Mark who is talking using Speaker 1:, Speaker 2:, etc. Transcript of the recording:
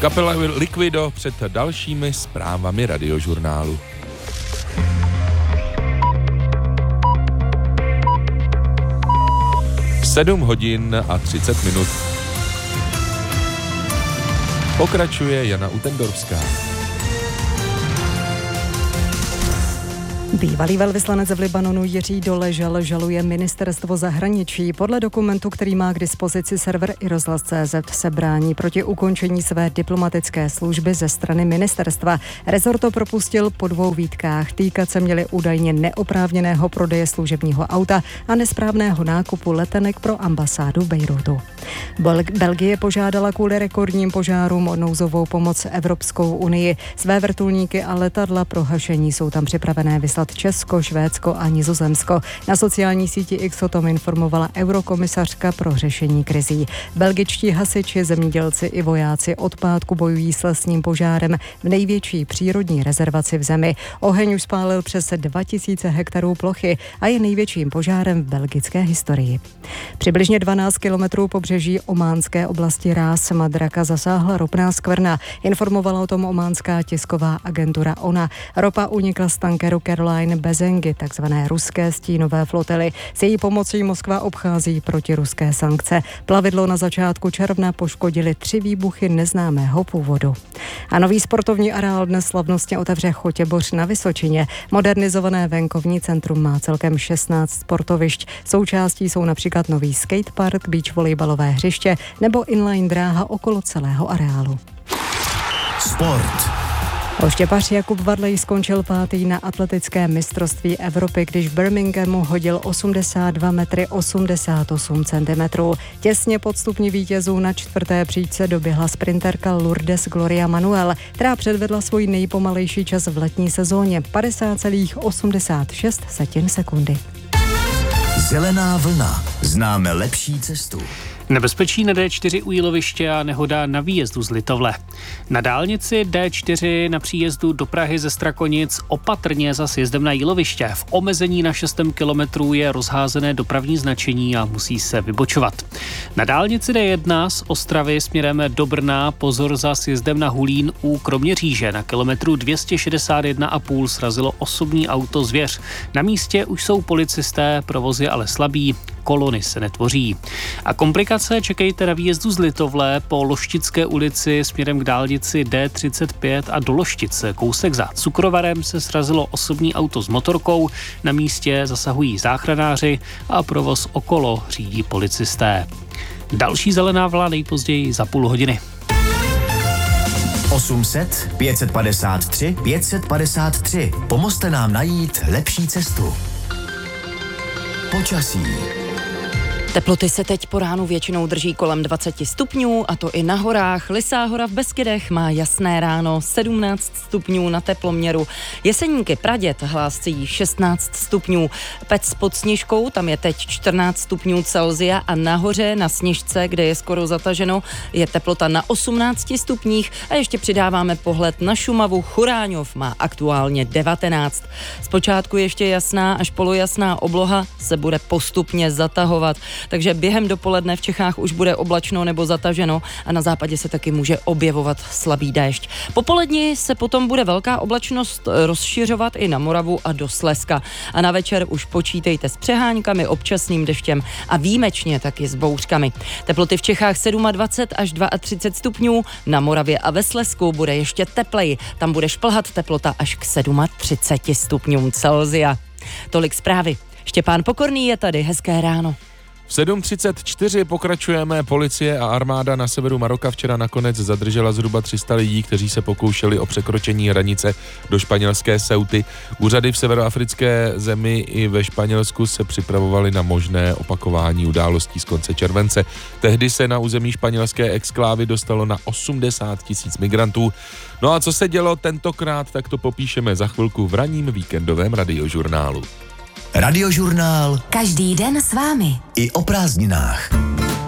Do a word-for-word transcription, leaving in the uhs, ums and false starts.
Speaker 1: Kapela Liquido před dalšími zprávami Radiožurnálu. sedm hodin a třicet minut. Pokračuje Jana Utendorská.
Speaker 2: Bývalý velvyslanec v Libanonu Jiří Doležal žaluje ministerstvo zahraničí. Podle dokumentu, který má k dispozici server i rozhlas tečka cé zet, se brání proti ukončení své diplomatické služby ze strany ministerstva. Rezort to propustil po dvou výtkách. Týkat se měly údajně neoprávněného prodeje služebního auta a nesprávného nákupu letenek pro ambasádu v Bejrútu. Belgie požádala kvůli rekordním požárům o nouzovou pomoc Evropskou unii. Své vrtulníky a letadla pro hašení jsou tam připravené vyslat Česko, Švédsko a Nizozemsko. Na sociální síti X o tom informovala eurokomisařka pro řešení krizí. Belgičtí hasiči, zemědělci i vojáci od pátku bojují s lesním požárem v největší přírodní rezervaci v zemi. Oheň už spálil přes dva tisíce hektarů plochy a je největším požárem v belgické historii. Přibližně dvanáct kilometrů pobřeží ománské oblasti Rás Madraka zasáhla ropná skvrna. Informovala o tom ománská tisková agentura O N A. Ropa unikla z tankeru Caroline Bezengy, takzvané ruské stínové flotily. S její pomocí Moskva obchází protiruské sankce. Plavidlo na začátku června poškodili tři výbuchy neznámého původu. A nový sportovní areál dnes slavnostně otevře Chotěboř na Vysočině. Modernizované venkovní centrum má celkem šestnáct sportovišť. Součástí jsou například nový skatepark, beach volejbalové hřiště nebo inline dráha okolo celého areálu.
Speaker 3: Sport.
Speaker 2: Oštěpař Jakub Vadlej skončil pátý na atletické mistrovství Evropy, když v Birminghamu hodil osmdesát dva metry osmdesát osm centimetrů. Těsně pod stupni vítězů na čtvrté příčce doběhla sprinterka Lourdes Gloria Manuel, která předvedla svůj nejpomalejší čas v letní sezóně padesát celá osmdesát šest sekundy.
Speaker 3: Zelená vlna. Známe lepší cestu.
Speaker 4: Nebezpečí na D čtyři u Jíloviště a nehoda na výjezdu z Litovle. Na dálnici D čtyři na příjezdu do Prahy ze Strakonic opatrně za sjezdem na Jíloviště. V omezení na šest kilometrů je rozházené dopravní značení a musí se vybočovat. Na dálnici D jedna z Ostravy směrem do Brna pozor za sjezdem na Hulín u Kroměříže. Na kilometru dvě stě šedesát jedna a půl srazilo osobní auto Zvěř. Na místě už jsou policisté, provoz je ale slabý. Kolony se netvoří. A komplikace čekejte na výjezdu z Litovle po Loštické ulici směrem k dálnici D třicet pět a do Loštice. Kousek za Cukrovarem se srazilo osobní auto s motorkou. Na místě zasahují záchranáři a provoz okolo řídí policisté. Další zelená vlna nejpozději za půl hodiny.
Speaker 3: osm set pět set padesát tři pět set padesát tři. Pomozte nám najít lepší cestu. Počasí.
Speaker 5: Teploty se teď po ránu většinou drží kolem dvacet stupňů, a to i na horách. Lysá hora v Beskydech má jasné ráno, sedmnáct stupňů na teploměru. Jeseníky Praděd hlásí šestnáct stupňů. Pec pod Sněžkou, tam je teď čtrnáct stupňů Celsia a nahoře na Sněžce, kde je skoro zataženo, je teplota na osmnácti stupních a ještě přidáváme pohled na Šumavu. Churáňov má aktuálně devatenáct. Zpočátku ještě jasná až polojasná obloha se bude postupně zatahovat. Takže během dopoledne v Čechách už bude oblačno nebo zataženo a na západě se taky může objevovat slabý déšť. Po poledni se potom bude velká oblačnost rozšiřovat i na Moravu a do Slezska. A na večer už počítejte s přeháňkami, občasným deštěm a výjimečně taky s bouřkami. Teploty v Čechách dvacet sedm až třicet dva stupňů, na Moravě a ve Slezsku bude ještě tepleji. Tam bude šplhat teplota až k třicet sedm stupňům Celsia. Tolik zprávy. Štěpán Pokorný je tady, hezké ráno.
Speaker 1: V sedm třicet čtyři pokračujeme. Policie a armáda na severu Maroka včera nakonec zadržela zhruba tři sta lidí, kteří se pokoušeli o překročení hranice do španělské Ceuty. Úřady v severoafrické zemi i ve Španělsku se připravovaly na možné opakování událostí z konce července. Tehdy se na území španělské exklávy dostalo na osmdesát tisíc migrantů. No a co se dělo tentokrát, tak to popíšeme za chvilku v ranním víkendovém radiožurnálu.
Speaker 3: Radiožurnál.
Speaker 6: Každý den s vámi.
Speaker 3: I o prázdninách.